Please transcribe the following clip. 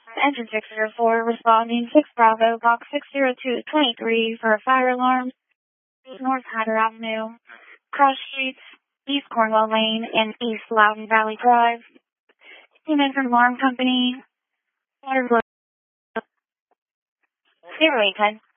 Engine 604 responding 6 Bravo, box 60223 for a fire alarm. North Hatter Avenue, Cross Streets, East Cornwall Lane, and East Loudon Valley Drive. Came in from Alarm Company. 0810.